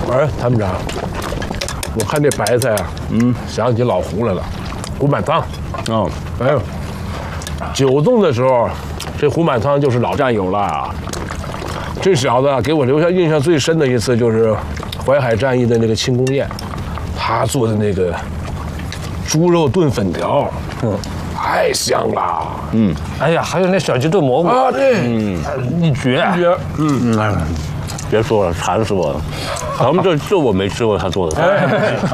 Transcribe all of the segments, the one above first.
哎，参谋长，我看这白菜啊，想起老胡来了，胡满仓。 哦， 哎呦，9纵的时候，这胡满仓就是老战友了啊。这小子啊，给我留下印象最深的一次就是淮海战役的那个庆功宴，他做的那个猪肉炖粉条，太香了。 哎呀，还有那小鸡炖蘑菇啊，对， 一绝。 别说了，馋死我了。咱们这我没吃过他做的菜。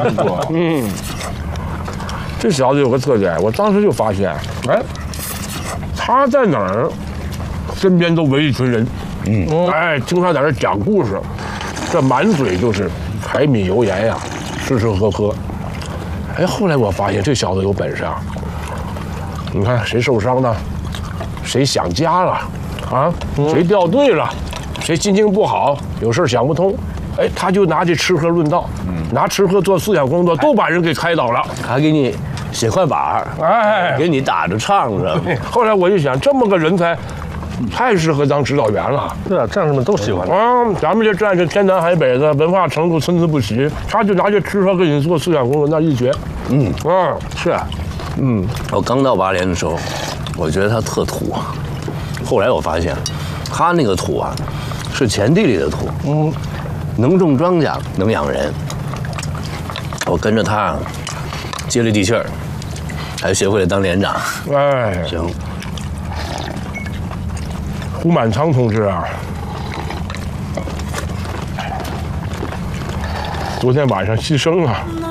这小子有个特点，我当时就发现，哎，他在哪儿，身边都围一群人，哎，听他在这讲故事，这满嘴就是柴米油盐呀，吃吃喝喝。哎，后来我发现这小子有本事啊！你看谁受伤了，谁想家了，啊，谁掉队了，谁心情不好，有事想不通，哎，他就拿这吃喝论道，拿吃喝做思想工作，都把人给开导了。 还给你写快板， 哎， 给你打着唱着。 后来我就想，这么个人才，太适合当指导员了。 对啊，战士们都喜欢他。 啊，咱们这战士天南海北的，文化程度参差不齐，他就拿这吃喝给你做思想工作，那一绝。 是啊，我刚到8连的时候，我觉得他特土，后来我发现，他那个土啊，是钱地里的土，能种庄稼，能养人。我跟着他接了地气儿，还学会了当连长。 哎， 行， 胡满仓同志啊，昨天晚上牺牲了。